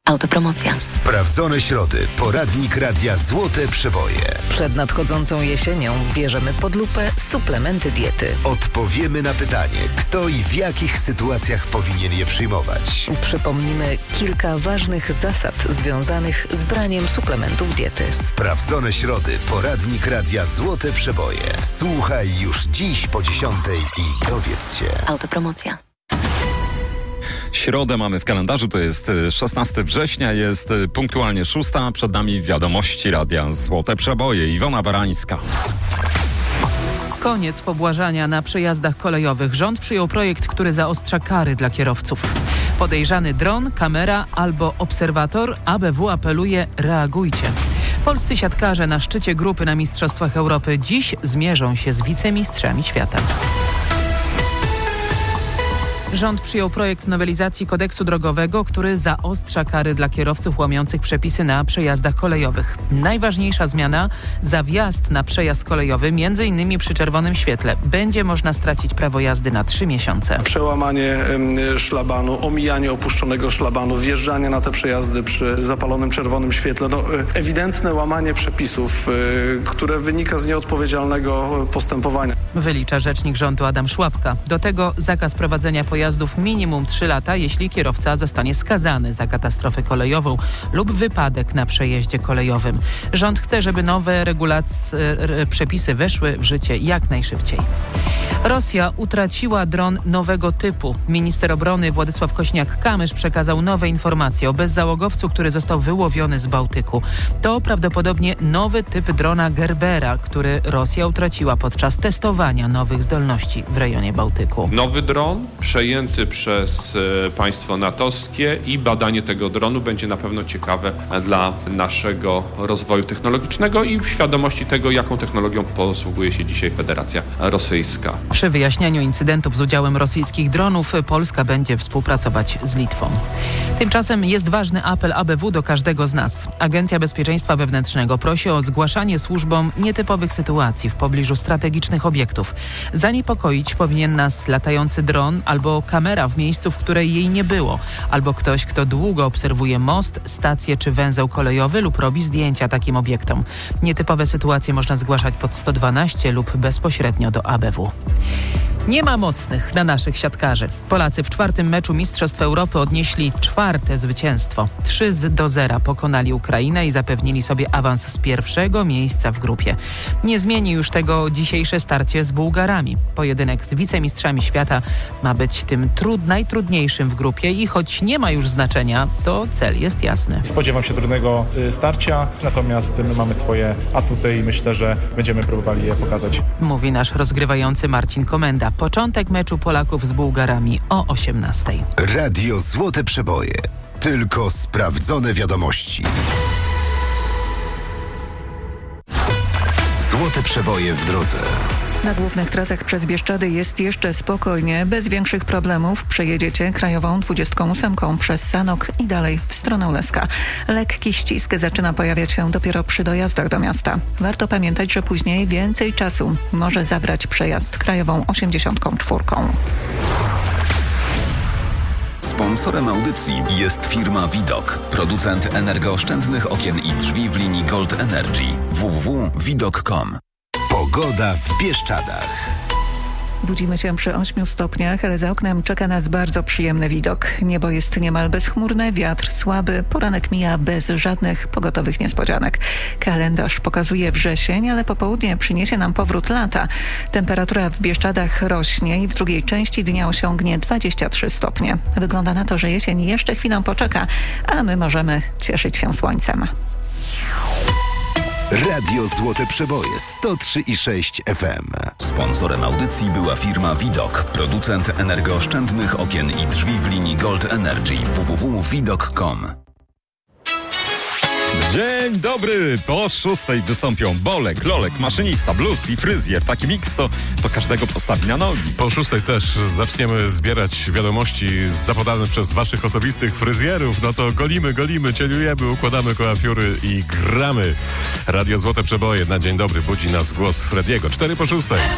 Autopromocja. Sprawdzone środy. Poradnik Radia Złote Przeboje. Przed nadchodzącą jesienią bierzemy pod lupę suplementy diety. Odpowiemy na pytanie, kto i w jakich sytuacjach powinien je przyjmować. Przypomnimy kilka ważnych zasad związanych z braniem suplementów diety. Sprawdzone środy. Poradnik Radia Złote Przeboje. Słuchaj już dziś po 10:00 i dowiedz się. Autopromocja. Środę mamy w kalendarzu, to jest 16 września, jest punktualnie 6. Przed nami wiadomości Radia Złote Przeboje. Iwona Barańska. Koniec pobłażania na przejazdach kolejowych. Rząd przyjął projekt, który zaostrza kary dla kierowców. Podejrzany dron, kamera albo obserwator. ABW apeluje: reagujcie. Polscy siatkarze na szczycie grupy na Mistrzostwach Europy dziś zmierzą się z wicemistrzami świata. Rząd przyjął projekt nowelizacji kodeksu drogowego, który zaostrza kary dla kierowców łamiących przepisy na przejazdach kolejowych. Najważniejsza zmiana: za wjazd na przejazd kolejowy, m.in. przy czerwonym świetle, będzie można stracić prawo jazdy na 3 miesiące. Przełamanie szlabanu, omijanie opuszczonego szlabanu, wjeżdżanie na te przejazdy przy zapalonym czerwonym świetle. Ewidentne łamanie przepisów, które wynika z nieodpowiedzialnego postępowania. Wylicza rzecznik rządu Adam Szłapka. Do tego zakaz prowadzenia pojazdów minimum 3 lata, jeśli kierowca zostanie skazany za katastrofę kolejową lub wypadek na przejeździe kolejowym. Rząd chce, żeby nowe przepisy weszły w życie jak najszybciej. Rosja utraciła dron nowego typu. Minister obrony Władysław Kośniak-Kamysz przekazał nowe informacje o bezzałogowcu, który został wyłowiony z Bałtyku. To prawdopodobnie nowy typ drona Gerbera, który Rosja utraciła podczas testowania nowych zdolności w rejonie Bałtyku. Nowy dron przejęty przez państwo natowskie i badanie tego dronu będzie na pewno ciekawe dla naszego rozwoju technologicznego i świadomości tego, jaką technologią posługuje się dzisiaj Federacja Rosyjska. Przy wyjaśnianiu incydentów z udziałem rosyjskich dronów Polska będzie współpracować z Litwą. Tymczasem jest ważny apel ABW do każdego z nas. Agencja Bezpieczeństwa Wewnętrznego prosi o zgłaszanie służbom nietypowych sytuacji w pobliżu strategicznych obiektów. Zaniepokoić powinien nas latający dron albo kamera w miejscu, w której jej nie było, albo ktoś, kto długo obserwuje most, stację czy węzeł kolejowy lub robi zdjęcia takim obiektom. Nietypowe sytuacje można zgłaszać pod 112 lub bezpośrednio do ABW. Nie ma mocnych na naszych siatkarzy. Polacy w 4. meczu Mistrzostw Europy odnieśli 4. zwycięstwo. 3-0 pokonali Ukrainę i zapewnili sobie awans z 1. miejsca w grupie. Nie zmieni już tego dzisiejsze starcie z Bułgarami. Pojedynek z wicemistrzami świata ma być tym najtrudniejszym w grupie i choć nie ma już znaczenia, to cel jest jasny. Spodziewam się trudnego starcia, natomiast my mamy swoje atuty i myślę, że będziemy próbowali je pokazać. Mówi nasz rozgrywający Marcin Komenda. Początek meczu Polaków z Bułgarami o 18:00. Radio Złote Przeboje. Tylko sprawdzone wiadomości. Złote Przeboje w drodze. Na głównych trasach przez Bieszczady jest jeszcze spokojnie, bez większych problemów. Przejedziecie krajową 28 przez Sanok i dalej w stronę Leska. Lekki ścisk zaczyna pojawiać się dopiero przy dojazdach do miasta. Warto pamiętać, że później więcej czasu może zabrać przejazd krajową 84. Sponsorem audycji jest firma Widok, producent energooszczędnych okien i drzwi w linii Gold Energy. www.widok.com. Pogoda w Bieszczadach. Budzimy się przy 8 stopniach, ale za oknem czeka nas bardzo przyjemny widok. Niebo jest niemal bezchmurne, wiatr słaby, poranek mija bez żadnych pogotowych niespodzianek. Kalendarz pokazuje wrzesień, ale popołudnie przyniesie nam powrót lata. Temperatura w Bieszczadach rośnie i w drugiej części dnia osiągnie 23 stopnie. Wygląda na to, że jesień jeszcze chwilę poczeka, a my możemy cieszyć się słońcem. Radio Złote Przeboje 103,6 FM. Sponsorem audycji była firma Widok, producent energooszczędnych okien i drzwi w linii Gold Energy. www.widok.com. Dzień dobry! Po 6:00 wystąpią Bolek, Lolek, maszynista, blues i fryzjer. Taki miks to każdego postawi na nogi. Po 6:00 też zaczniemy zbierać wiadomości zapodane przez waszych osobistych fryzjerów. No to golimy, cieliujemy, układamy koafiury i gramy. Radio Złote Przeboje na dzień dobry budzi nas głos Frediego. 4 po 6:00.